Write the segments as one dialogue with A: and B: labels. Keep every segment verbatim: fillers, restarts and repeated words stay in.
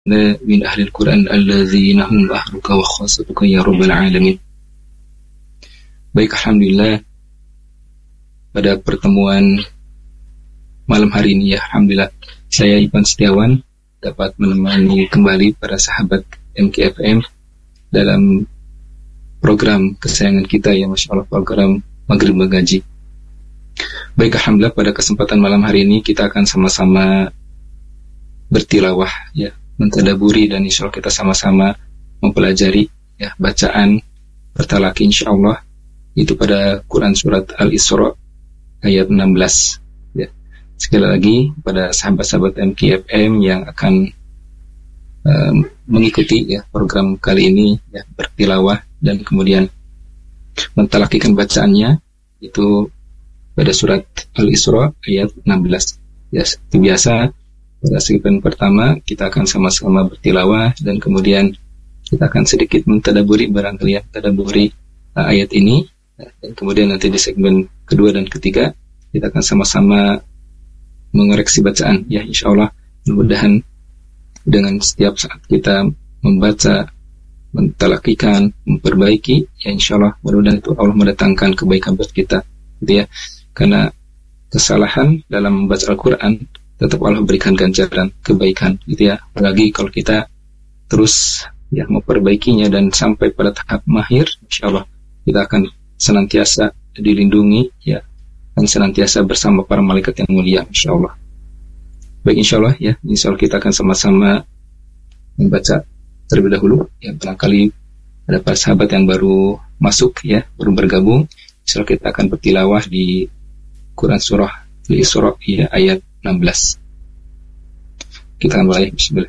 A: min ahli al-Quran alladzina hum ahluka wa khassatuka ya rabbal alamin. Baik, alhamdulillah pada pertemuan malam hari ini ya, alhamdulillah saya Ivan Setiawan dapat menemani kembali para sahabat M K F M dalam program kesayangan kita ya, Masya Allah, program Maghrib Mengaji. Baik, alhamdulillah pada kesempatan malam hari ini kita akan sama-sama bertilawah ya, mentadaburi, dan insya Allah kita sama-sama mempelajari ya bacaan bertalaki insya Allah itu pada Quran surat Al-Isra ayat enam belas ya. Sekali lagi pada sahabat-sahabat M K F M yang akan uh, mengikuti ya program kali ini ya, bertilawah dan kemudian mentalakikan bacaannya itu pada surat Al-Isra ayat enam belas ya. Seperti biasa pada segmen pertama kita akan sama-sama bertilawah dan kemudian kita akan sedikit mentadaburi barangkali ya, tadaburi uh, ayat ini, dan kemudian nanti di segmen kedua dan ketiga kita akan sama-sama mengoreksi bacaan ya, insya Allah. Mudah-mudahan dengan setiap saat kita membaca, mentalakikan, memperbaiki ya, insya Allah mudah-mudahan itu Allah mendatangkan kebaikan buat kita gitu ya. Karena kesalahan dalam membaca Al-Quran tetap Allah berikan ganjaran kebaikan gitu ya. Apalagi kalau kita terus ya memperbaikinya dan sampai pada tahap mahir, insya Allah kita akan senantiasa dilindungi ya, dan senantiasa bersama para malaikat yang mulia insya Allah. Baik, insya Allah ya, insya Allah kita akan sama-sama membaca terlebih dahulu ya. Barangkali ada para sahabat yang baru masuk ya, baru bergabung, insya Allah kita akan bertilawah di Quran surah Al-Isra ya, ayat enam belas. Kita akan mulai. Bismillah.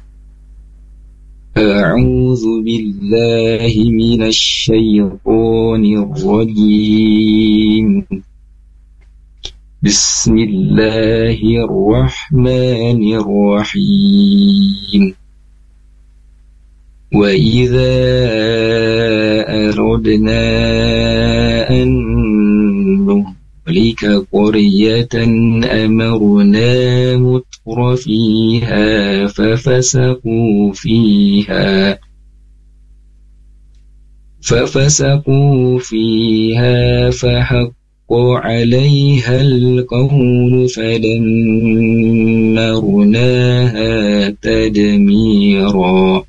A: A'udzu billahi minasy syaithanir rajim. Bismillahirrahmanirrahim. Wa idza aradna an nuhlika qaryatan amarna mutrafiha fafasaqu fiha fafasaqu fiha fahaqqa 'alayha al-qawlu fadammarnaha tadmira.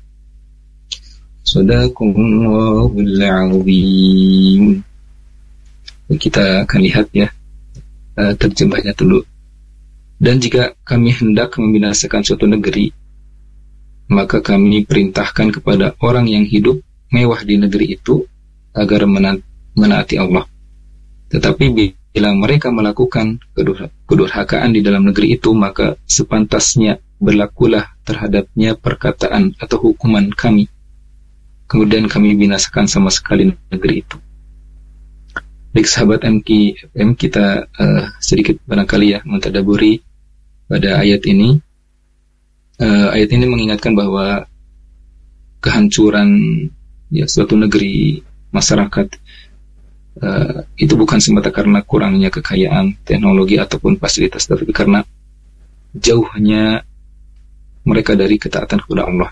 A: Shadaqallahul 'azim. Kita akan lihat ya uh, terjemahnya dulu. Dan jika kami hendak membinasakan suatu negeri, maka kami perintahkan kepada orang yang hidup mewah di negeri itu agar menaati Allah. Tetapi bila mereka melakukan kedurhakaan di dalam negeri itu, maka sepantasnya berlakulah terhadapnya perkataan atau hukuman kami. Kemudian kami binasakan sama sekali negeri itu. Baik sahabat M K F M, kita uh, sedikit barangkali ya mentadaburi pada ayat ini. Uh, ayat ini mengingatkan bahwa kehancuran ya suatu negeri, masyarakat uh, itu bukan semata karena kurangnya kekayaan, teknologi ataupun fasilitas, tapi karena jauhnya mereka dari ketaatan kepada Allah.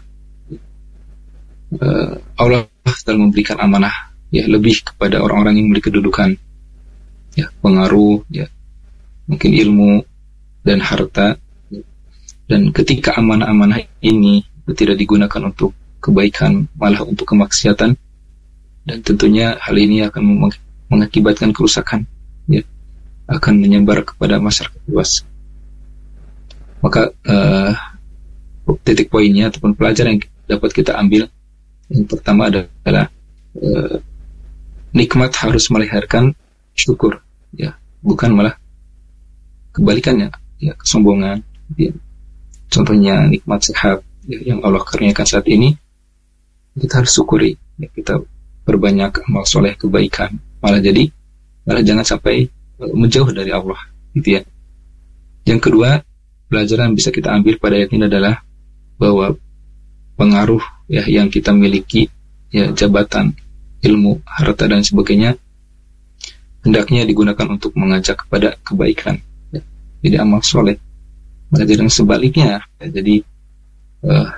A: Uh, Allah telah memberikan amanah ya lebih kepada orang-orang yang memiliki kedudukan, ya pengaruh, ya mungkin ilmu dan harta. Dan ketika amanah-amanah ini tidak digunakan untuk kebaikan, malah untuk kemaksiatan, dan tentunya hal ini akan mengakibatkan kerusakan, ya akan menyebar kepada masyarakat luas. Maka uh, titik poinnya ataupun pelajaran yang dapat kita ambil yang pertama adalah uh, nikmat harus melahirkan syukur, ya, bukan malah kebalikannya, ya, kesombongan. Ya. Contohnya nikmat sehat ya, yang Allah karuniakan saat ini, kita harus syukuri, ya, kita perbanyak amal soleh kebaikan, malah jadi malah jangan sampai uh, menjauh dari Allah, gitu ya. Yang kedua, pelajaran yang bisa kita ambil pada ayat ini adalah bahwa pengaruh ya yang kita miliki, ya jabatan, ilmu, harta dan sebagainya hendaknya digunakan untuk mengajak kepada kebaikan, jadi amal soleh. Maka dengan sebaliknya, ya, jadi uh,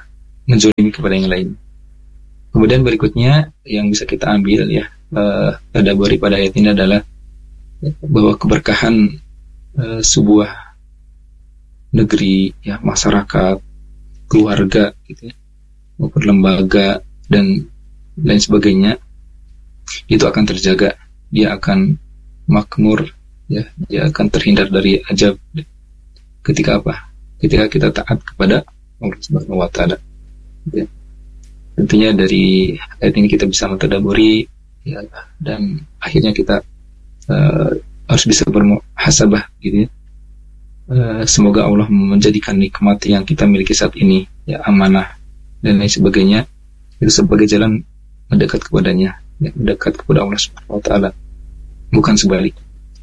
A: menzolimi kepada yang lain. Kemudian berikutnya yang bisa kita ambil ya uh, tadabburi pada ayat ini adalah bahwa keberkahan uh, sebuah negeri, ya masyarakat, keluarga, gitu ya, maupun lembaga dan lain sebagainya itu akan terjaga, dia akan makmur, ya, dia akan terhindar dari ajab. Ketika apa? Ketika kita taat kepada Allah Subhanahu Wa Taala. Ya. Tentunya dari ayat ini kita bisa mentadabburi, ya, dan akhirnya kita uh, harus bisa bermuhasabah, gitu ya. Uh, semoga Allah menjadikan nikmat yang kita miliki saat ini, ya, amanah dan lain sebagainya, itu sebagai jalan mendekat kepadanya, ya, mendekat kepada Allah Subhanahu Wa Taala, bukan sebalik.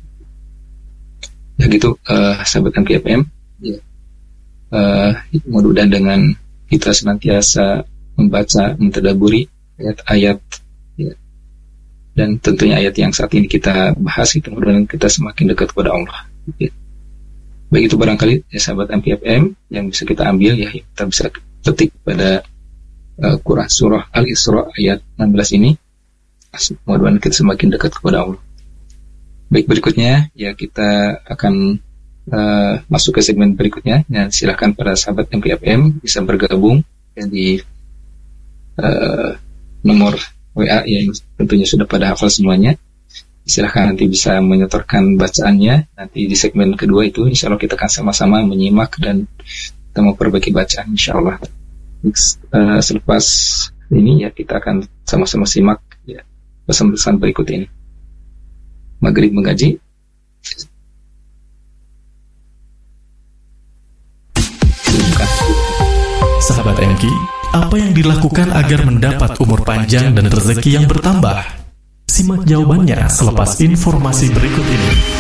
A: Ya gitu, uh, sahabat M P F M. Ya. Uh, mudah-mudahan dengan kita senantiasa membaca, mentadabburi ayat-ayat, ya, dan tentunya ayat yang saat ini kita bahas, itu mudah-mudahan kita semakin dekat kepada Allah. Ya. Baik, itu barangkali ya sahabat M P F M yang bisa kita ambil, ya, kita bisa petik pada uh, Quran surah Al-Isra ayat enam belas ini. Mudah-mudahan kita semakin dekat kepada Allah. Baik, berikutnya ya kita akan uh, masuk ke segmen berikutnya. Ya, silahkan para sahabat M P F M bisa bergabung ya, di uh, nomor W A yang tentunya sudah pada hafal semuanya. Silahkan nanti bisa menyetorkan bacaannya. Nanti di segmen kedua itu insya Allah kita akan sama-sama menyimak dan kita memperbaiki bacaan insya Allah. Uh, selepas ini ya kita akan sama-sama simak ya pesan-pesan berikut ini. Maghrib mengaji.
B: Sahabat M K, apa yang dilakukan agar mendapat umur panjang dan rezeki yang bertambah? Simak jawabannya selepas informasi berikut ini.